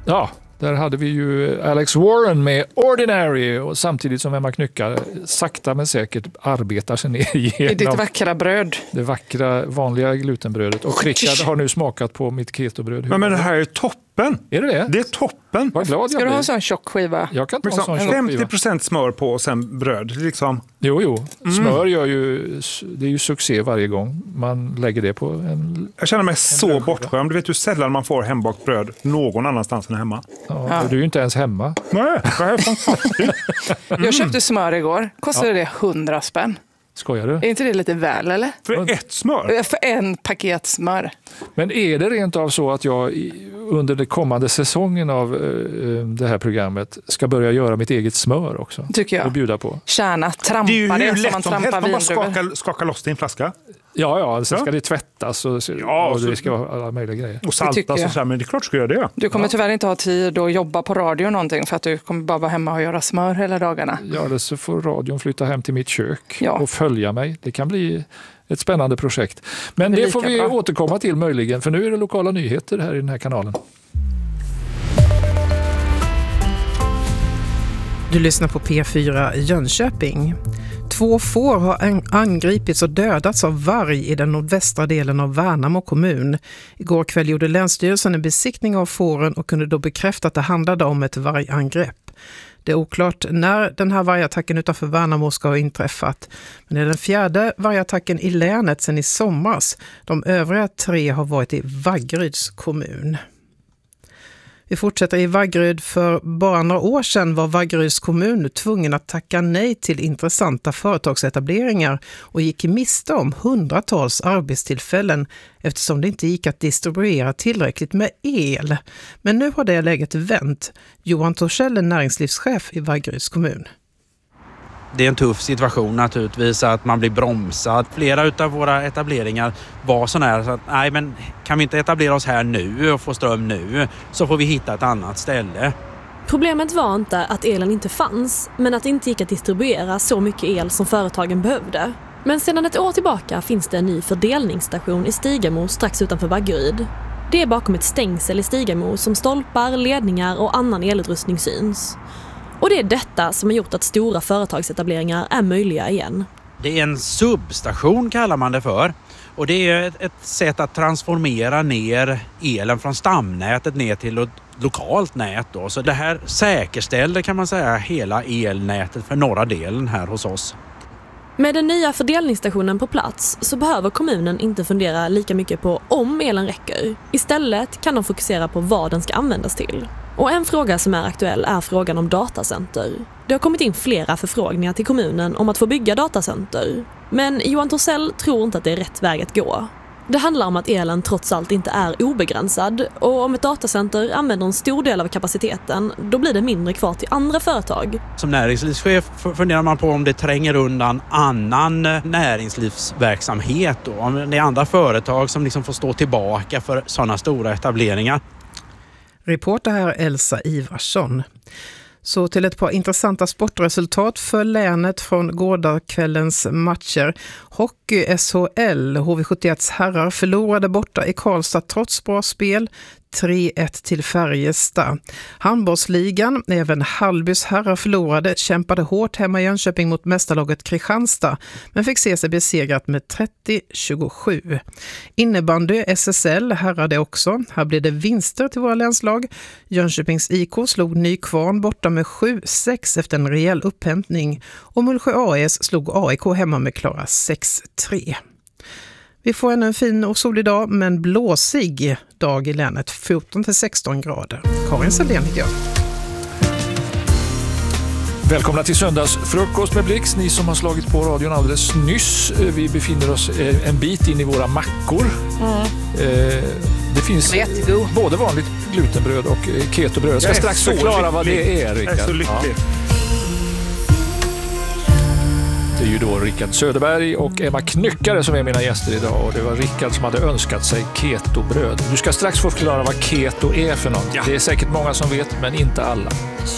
Ja, där hade vi ju Alex Warren med Ordinary och samtidigt som Emma Knyckare sakta men säkert arbetar sig ner igenom i ditt vackra bröd. Det vackra vanliga glutenbrödet. Och Rickard har nu smakat på mitt ketobröd. Men det här är toppen. Är det? Det är toppen. Vad glad Ska du ha en sån tjock skiva? Jag kan ta en sån tjock skiva. 50% smör på och sen bröd. Liksom. Jo. Smör det är ju succé varje gång man lägger det på en. Jag känner mig så bortskämd. Du vet hur sällan man får hembakt bröd någon annanstans än hemma. Ja. Du är ju inte ens hemma. Nej, det här är fantastiskt. Jag köpte smör igår. Kostade det 100 spänn. Skojar du? Är inte det lite väl, eller? För ett smör? För en paket smör. Men är det rent av så att jag under den kommande säsongen av det här programmet ska börja göra mitt eget smör också? Tycker jag. Och bjuda på. Kärna, trampa Det är ju hur det lätt som man som helst. trampar Man bara vindruvor. skaka loss det i en flaska. Ja, sen ska det tvättas och det ska vara alla möjliga grejer. Och saltas och så här, men det är klart ska jag det. Du kommer tyvärr inte ha tid att jobba på radio någonting för att du kommer bara vara hemma och göra smör hela dagarna. Ja, eller så får radion flytta hem till mitt kök och följa mig. Det kan bli ett spännande projekt. Men det får vi återkomma till möjligen, för nu är det lokala nyheter här i den här kanalen. Du lyssnar på P4 Jönköping. 2 får har angripits och dödats av varg i den nordvästra delen av Värnamo kommun. Igår kväll gjorde Länsstyrelsen en besiktning av fåren och kunde då bekräfta att det handlade om ett vargangrepp. Det är oklart när den här vargattacken utanför Värnamo ska ha inträffat. Men det är den 4:e vargattacken i länet sedan i somras. De övriga 3 har varit i Vaggeryds kommun. Vi fortsätter i Vaggeryd. För bara några år sedan var Vaggeryds kommun tvungen att tacka nej till intressanta företagsetableringar och gick miste om hundratals arbetstillfällen eftersom det inte gick att distribuera tillräckligt med el. Men nu har det läget vänt. Johan Torssell är näringslivschef i Vaggeryds kommun. Det är en tuff situation naturligtvis att man blir bromsad. Flera av våra etableringar var sådana här så att nej, men kan vi inte etablera oss här nu och få ström nu så får vi hitta ett annat ställe. Problemet var inte att elen inte fanns, men att det inte gick att distribuera så mycket el som företagen behövde. Men sedan ett år tillbaka finns det en ny fördelningsstation i Stigamo strax utanför Vaggeryd. Det är bakom ett stängsel i Stigamo som stolpar, ledningar och annan elutrustning syns. Och det är detta som har gjort att stora företagsetableringar är möjliga igen. Det är en substation kallar man det för. Och det är ett sätt att transformera ner elen från stamnätet ner till ett lokalt nät då. Så det här säkerställer kan man säga hela elnätet för norra delen här hos oss. Med den nya fördelningsstationen på plats så behöver kommunen inte fundera lika mycket på om elen räcker. Istället kan de fokusera på vad den ska användas till. Och en fråga som är aktuell är frågan om datacenter. Det har kommit in flera förfrågningar till kommunen om att få bygga datacenter. Men Johan Torssell tror inte att det är rätt väg att gå. Det handlar om att elen trots allt inte är obegränsad och om ett datacenter använder en stor del av kapaciteten, då blir det mindre kvar till andra företag. Som näringslivschef funderar man på om det tränger undan annan näringslivsverksamhet då. Om det är andra företag som liksom får stå tillbaka för sådana stora etableringar. Reporter här Elsa Ivarsson. Så till ett par intressanta sportresultat för länet från gårdagskvällens matcher. Hockey SHL, HV71s herrar förlorade borta i Karlstad trots bra spel. 3-1 till Färjestad. Handbollsligan, även Hallbys herrar förlorade, kämpade hårt hemma i Jönköping mot mästarlaget Kristianstad, men fick se sig besegrat med 30-27. Innebandy SSL herrade också. Här blev det vinster till våra länslag. Jönköpings IK slog Nykvarn borta med 7-6 efter en rejäl upphämtning och Mullsjö AS slog AIK hemma med klara 6-3. Vi får en fin och solig dag, men blåsig dag i länet, 14-16 grader. Karin Selén heter jag. Välkomna till söndagsfrukost med Blix, ni som har slagit på radion alldeles nyss. Vi befinner oss en bit in i våra mackor. Det finns både vanligt glutenbröd och ketobröd. Jag ska strax förklara vad det är, Rickard. Jag är så lycklig. Det är ju då Rickard Söderberg och Emma Knyckare som är mina gäster idag. Och det var Rickard som hade önskat sig ketobröd. Du ska strax få förklara vad keto är för något. Ja. Det är säkert många som vet, men inte alla.